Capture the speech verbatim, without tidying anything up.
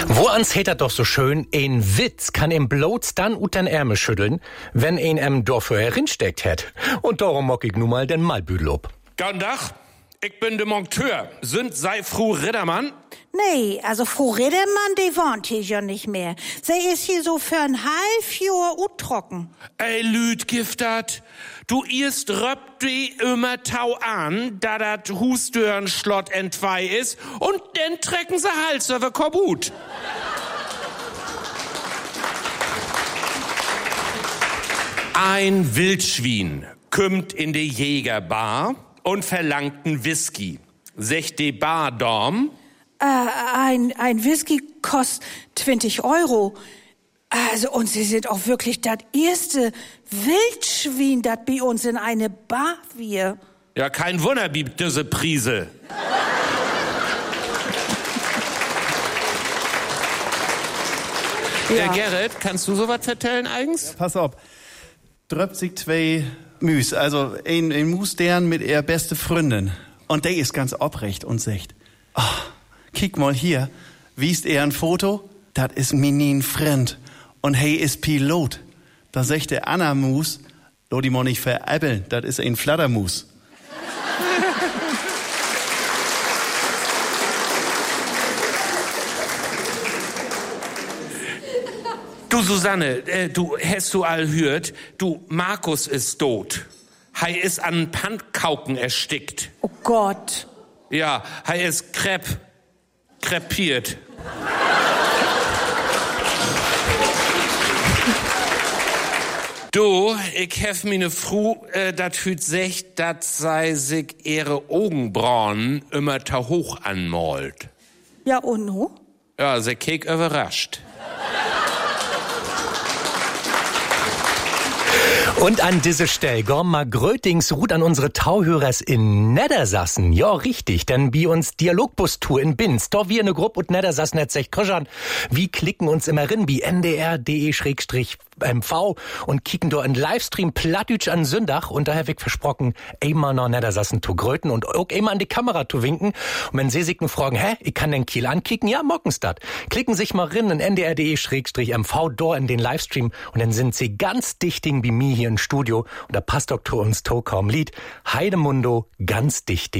Wo ans heter doch so schön, ein Witz kann im bloß dann ut den Ärmel schütteln, wenn ein em dafür herinsteckt hätt. Und darum mock ich nun mal den Malbüdel ob. Guten Tag, ich bin der Monteur. Sind sei Frau Riddermann? Nee, also Frau Riddermann, die wohnt hier ja nicht mehr. Sie ist hier so für ein halb Jahr uttrocken. Ey, Lüd, giftat. Du erst röppt die immer tau an, da dat Husdörn Schlott entwei ist, und dann trecken sie Hals über Korbut. Ein Wildschwein kümmt in die Jägerbar und verlangt einen Whisky. Sech die Bardorm. Äh, ein, ein Whisky kostet zwanzig Euro. Also, und Sie sind auch wirklich das erste Wildschwein, das bei uns in eine Bar wir. Ja, kein Wunder, biebt diese Prise. Ja. Der Gerrit, kannst du sowas vertellen eigens? Pass auf. Dröpt sich zwei Müs, also ein, ein Mus deren mit er beste Freundin. Und der ist ganz obrecht und sagt, oh, kick mal hier, wiest er ein Foto? Das ist minin Freund. Und hey ist Pilot. Da sagt der Anna Mus, lo die mal nicht veräppeln, das ist ein Flattermus. Du Susanne, äh, du hast du all hört, du Markus ist tot. Hei ist an Pfandkauken erstickt. Oh Gott. Ja, hei ist krep, krepiert. Du, ich hef mir ne Fru, äh, dat hüt secht, dat sei sich ihre Augenbrauen immer ta hoch anmalt. Ja, und nu? Ja, se kek überrascht. Und an diese Stelle gorm ma grötings Ruth an unsere Tauhörers in Nedersassen. Ja, richtig, denn bei uns Dialogbus-Tour in Binz, da wir ne Gruppe und Nedersassen net sech kröschern. Wie klicken uns immer rin, wie N D R punkt de Schrägstrich M V und kicken da in Livestream plattdütsch an Sündach und daher wird versprochen, einmal nach Nedersassen zu gröten und auch einmal an die Kamera zu winken. Und wenn sie sich nur fragen, hä, ich kann den Kiel ankicken? Ja, mockens dat. Klicken sich mal rin in N D R punkt de Schrägstrich M V da in den Livestream und dann sind sie ganz dichting wie mir hier im Studio und da passt auch zu uns to kaum Lied. Heidemundo, ganz dichting.